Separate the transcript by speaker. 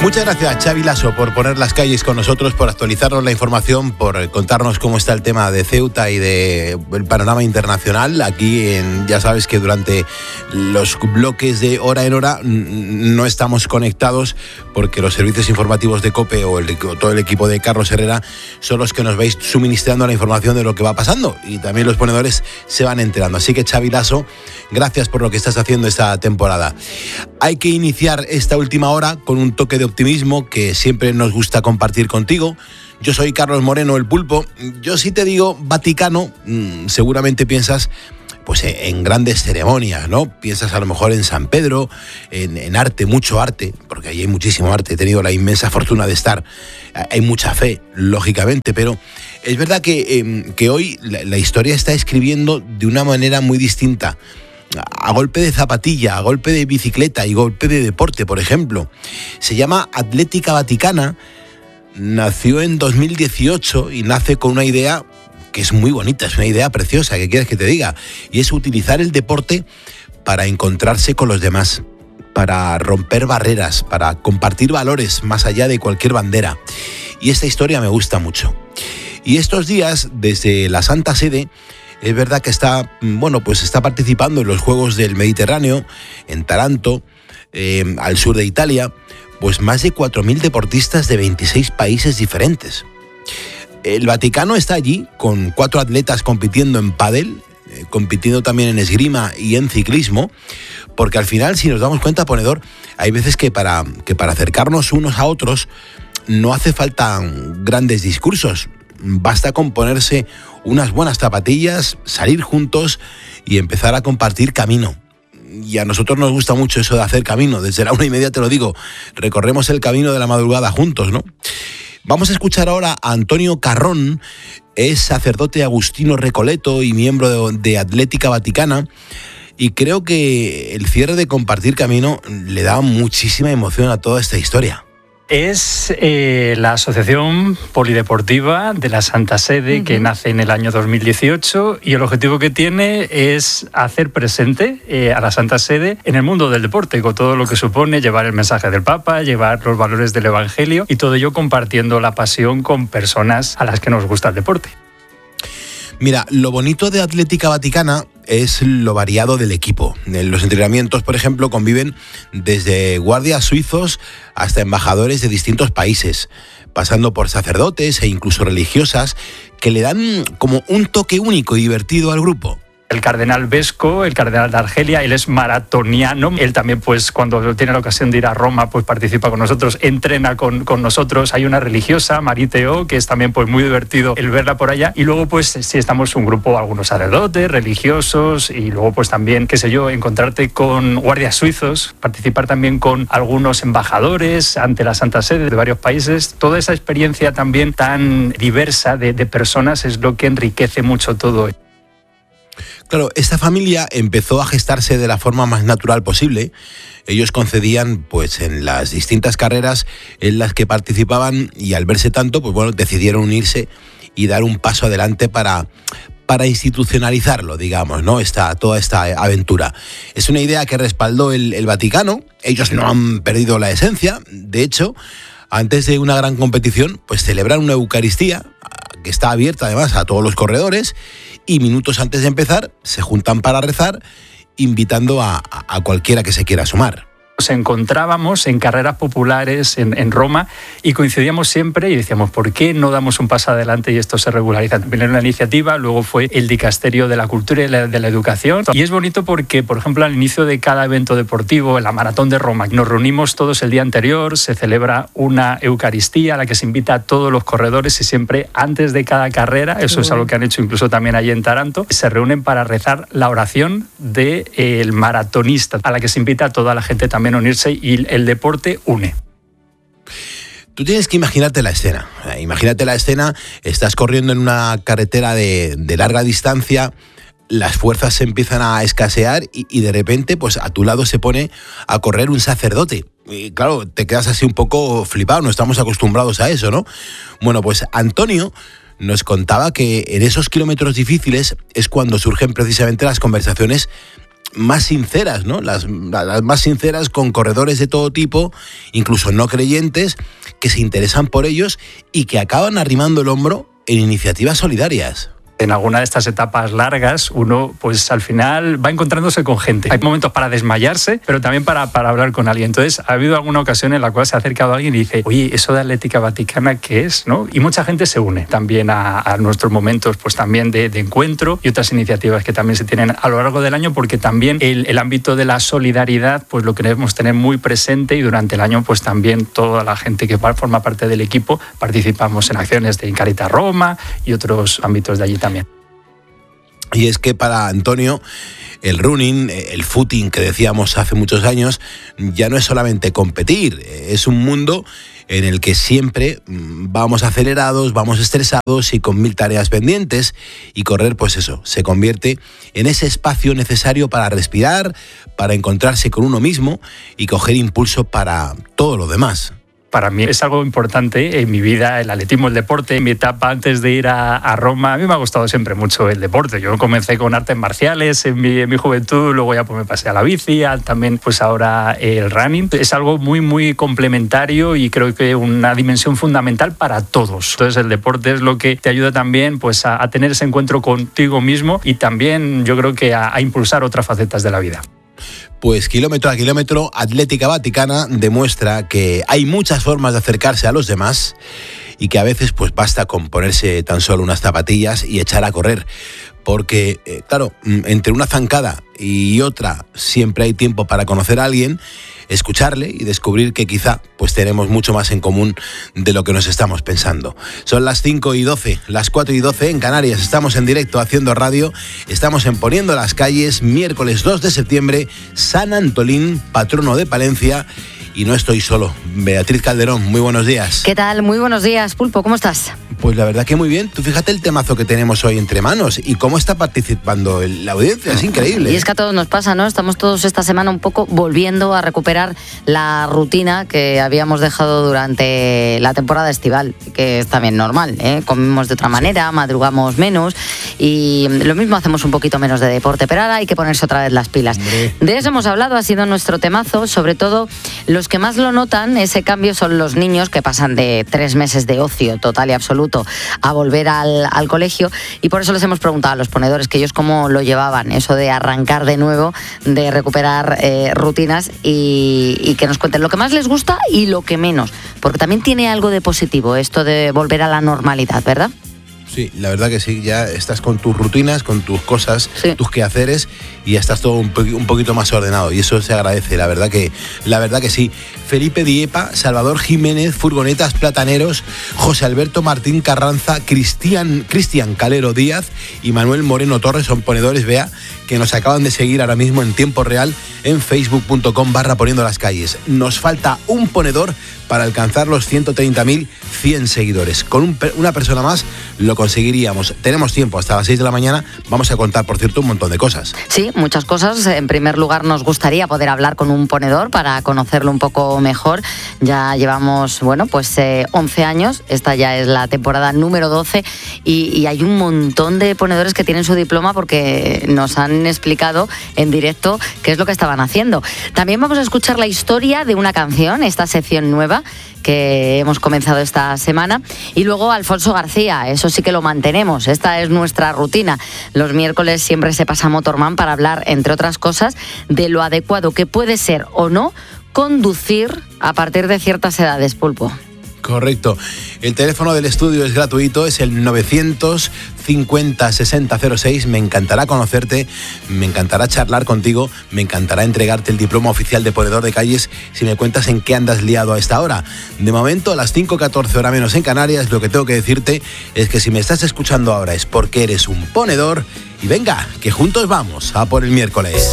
Speaker 1: Muchas gracias, Xavi Laso, por poner las calles con nosotros, por actualizarnos la información, por contarnos cómo está el tema de Ceuta y del panorama internacional. Aquí, ya sabes que durante los bloques de hora en hora no estamos conectados porque los servicios informativos de COPE o todo el equipo de Carlos Herrera son los que nos vais suministrando la información de lo que va pasando y también los ponedores se van enterando. Así que, Xavi Laso, gracias por lo que estás haciendo esta temporada. Hay que iniciar esta última hora con un toque de optimismo que siempre nos gusta compartir contigo. Yo soy Carlos Moreno, el Pulpo. Yo si te digo Vaticano, seguramente piensas pues en grandes ceremonias, ¿no? Piensas a lo mejor en San Pedro, en arte, mucho arte, porque allí hay muchísimo arte. He tenido la inmensa fortuna de estar. Hay mucha fe, lógicamente, pero es verdad que hoy la historia está escribiendo de una manera muy distinta. A golpe de zapatilla, a golpe de bicicleta y golpe de deporte, por ejemplo. Se llama Atlética Vaticana, nació en 2018 y nace con una idea que es muy bonita, es una idea preciosa, ¿qué quieres que te diga? Y es utilizar el deporte para encontrarse con los demás, para romper barreras, para compartir valores más allá de cualquier bandera. Y esta historia me gusta mucho. Y estos días, desde la Santa Sede, es verdad que está participando en los Juegos del Mediterráneo, en Taranto, al sur de Italia, pues más de 4.000 deportistas de 26 países diferentes. El Vaticano está allí con 4 atletas compitiendo en pádel, compitiendo también en esgrima y en ciclismo, porque al final, si nos damos cuenta, ponedor, hay veces que para acercarnos unos a otros no hace falta grandes discursos. Basta con ponerse unas buenas zapatillas, salir juntos y empezar a compartir camino. Y a nosotros nos gusta mucho eso de hacer camino. Desde la 1:30, te lo digo, recorremos el camino de la madrugada juntos, ¿no? Vamos a escuchar ahora a Antonio Carrón, es sacerdote agustino recoleto y miembro de Atlética Vaticana. Y creo que el cierre de Compartir Camino le da muchísima emoción a toda esta historia.
Speaker 2: Es la Asociación Polideportiva de la Santa Sede, que nace en el año 2018, y el objetivo que tiene es hacer presente a la Santa Sede en el mundo del deporte, con todo lo que supone llevar el mensaje del Papa, llevar los valores del Evangelio, y todo ello compartiendo la pasión con personas a las que nos gusta el deporte.
Speaker 1: Mira, lo bonito de Atlética Vaticana es lo variado del equipo. En los entrenamientos, por ejemplo, conviven desde guardias suizos hasta embajadores de distintos países, pasando por sacerdotes e incluso religiosas que le dan como un toque único y divertido al grupo.
Speaker 2: El cardenal Vesco, el cardenal de Argelia, él es maratoniano. Él también, pues, cuando tiene la ocasión de ir a Roma, pues participa con nosotros, entrena con nosotros. Hay una religiosa, Mariteo, que es también pues muy divertido el verla por allá. Y luego, pues, sí estamos un grupo, algunos sacerdotes, religiosos, y luego, pues también, qué sé yo, encontrarte con guardias suizos, participar también con algunos embajadores ante la Santa Sede de varios países. Toda esa experiencia también tan diversa de personas es lo que enriquece mucho todo.
Speaker 1: Claro, esta familia empezó a gestarse de la forma más natural posible. Ellos concedían, pues, en las distintas carreras en las que participaban, y al verse tanto, pues bueno, decidieron unirse y dar un paso adelante para institucionalizarlo, digamos, ¿no? Toda esta aventura. Es una idea que respaldó el Vaticano. Ellos no han perdido la esencia. De hecho, antes de una gran competición, pues celebran una Eucaristía que está abierta además a todos los corredores, y minutos antes de empezar se juntan para rezar, invitando a cualquiera que se quiera sumar.
Speaker 2: Nos encontrábamos en carreras populares en Roma y coincidíamos siempre y decíamos, ¿por qué no damos un paso adelante y esto se regulariza? También era una iniciativa, luego fue el Dicasterio de la Cultura y de la Educación. Y es bonito porque, por ejemplo, al inicio de cada evento deportivo, en la Maratón de Roma, nos reunimos todos el día anterior, se celebra una Eucaristía a la que se invita a todos los corredores, y siempre antes de cada carrera, eso es algo que han hecho incluso también allí en Taranto, se reúnen para rezar la oración del maratonista, a la que se invita a toda la gente también a unirse, y el deporte une.
Speaker 1: Tú tienes que imaginarte la escena. Imagínate la escena, estás corriendo en una carretera de larga distancia, las fuerzas se empiezan a escasear y de repente, pues a tu lado se pone a correr un sacerdote. Y claro, te quedas así un poco flipado, no estamos acostumbrados a eso, ¿no? Bueno, pues Antonio nos contaba que en esos kilómetros difíciles es cuando surgen precisamente las conversaciones más sinceras, ¿no? Las más sinceras, con corredores de todo tipo, incluso no creyentes, que se interesan por ellos y que acaban arrimando el hombro en iniciativas solidarias.
Speaker 2: En alguna de estas etapas largas, uno pues al final va encontrándose con gente. Hay momentos para desmayarse, pero también para hablar con alguien. Entonces, ha habido alguna ocasión en la cual se ha acercado alguien y dice, oye, ¿eso de Atlética Vaticana qué es? ¿No? Y mucha gente se une también a nuestros momentos pues también de encuentro y otras iniciativas que también se tienen a lo largo del año, porque también el ámbito de la solidaridad pues lo queremos tener muy presente, y durante el año pues también toda la gente que forma parte del equipo participamos en acciones de Caritas Roma y otros ámbitos de allí también.
Speaker 1: Y es que para Antonio el running, el footing que decíamos hace muchos años, ya no es solamente competir, es un mundo en el que siempre vamos acelerados, vamos estresados y con 1000 tareas pendientes, y correr, pues eso, se convierte en ese espacio necesario para respirar, para encontrarse con uno mismo y coger impulso para todo lo demás.
Speaker 2: Para mí es algo importante en mi vida, el atletismo, el deporte. En mi etapa antes de ir a Roma, a mí me ha gustado siempre mucho el deporte. Yo comencé con artes marciales en mi juventud, luego ya pues me pasé a la bici, también pues ahora el running. Es algo muy, muy complementario y creo que una dimensión fundamental para todos. Entonces el deporte es lo que te ayuda también pues a tener ese encuentro contigo mismo, y también yo creo que a impulsar otras facetas de la vida.
Speaker 1: Pues kilómetro a kilómetro, Atlética Vaticana demuestra que hay muchas formas de acercarse a los demás y que a veces pues basta con ponerse tan solo unas zapatillas y echar a correr. Porque, claro, entre una zancada y otra siempre hay tiempo para conocer a alguien, escucharle y descubrir que quizá pues tenemos mucho más en común de lo que nos estamos pensando. Son las 5:12, las 4:12 en Canarias. Estamos en directo haciendo radio, estamos en Poniendo las Calles, miércoles 2 de septiembre, San Antolín, patrono de Palencia. Y no estoy solo. Beatriz Calderón, muy buenos días.
Speaker 3: ¿Qué tal? Muy buenos días, Pulpo, ¿cómo estás?
Speaker 1: Pues la verdad que muy bien. Tú fíjate el temazo que tenemos hoy entre manos y cómo está participando la audiencia, es increíble.
Speaker 3: Y es que a todos nos pasa, ¿no? Estamos todos esta semana un poco volviendo a recuperar la rutina que habíamos dejado durante la temporada estival, que es también normal, ¿eh? Comemos de otra manera, madrugamos menos y lo mismo, hacemos un poquito menos de deporte, pero ahora hay que ponerse otra vez las pilas. Hombre. De eso hemos hablado, ha sido nuestro temazo, sobre todo los que más lo notan, ese cambio, son los niños que pasan de 3 meses de ocio total y absoluto a volver al colegio, y por eso les hemos preguntado a los ponedores que ellos cómo lo llevaban, eso de arrancar de nuevo, de recuperar rutinas, y que nos cuenten lo que más les gusta y lo que menos, porque también tiene algo de positivo esto de volver a la normalidad, ¿verdad?
Speaker 1: Sí, la verdad que sí, ya estás con tus rutinas, con tus cosas, sí, tus quehaceres, y ya estás todo un poquito más ordenado, y eso se agradece, la verdad que sí. Felipe Diepa, Salvador Jiménez, Furgonetas Plataneros, José Alberto Martín Carranza, Cristian Calero Díaz y Manuel Moreno Torres son ponedores, Bea, que nos acaban de seguir ahora mismo en tiempo real en facebook.com/Poniendo las Calles. Nos falta un ponedor para alcanzar los 130.100 seguidores. Con una persona más lo conseguiríamos. Tenemos tiempo hasta las 6 de la mañana. Vamos a contar, por cierto, un montón de cosas.
Speaker 3: Sí, muchas cosas. En primer lugar, nos gustaría poder hablar con un ponedor para conocerlo un poco mejor. Ya llevamos, 11 años. Esta ya es la temporada número 12 y hay un montón de ponedores que tienen su diploma porque nos han explicado en directo qué es lo que estaban haciendo. También vamos a escuchar la historia de una canción, esta sección nueva que hemos comenzado esta semana, y luego Alfonso García, eso sí que lo mantenemos, esta es nuestra rutina. Los miércoles siempre se pasa Motorman para hablar, entre otras cosas, de lo adecuado que puede ser o no conducir a partir de ciertas edades, Pulpo.
Speaker 1: Correcto. El teléfono del estudio es gratuito, es el 950 6006. Me encantará conocerte, me encantará charlar contigo, me encantará entregarte el diploma oficial de ponedor de calles si me cuentas en qué andas liado a esta hora. De momento, a las 5:14, hora menos en Canarias, lo que tengo que decirte es que si me estás escuchando ahora es porque eres un ponedor, y venga, que juntos vamos a por el miércoles.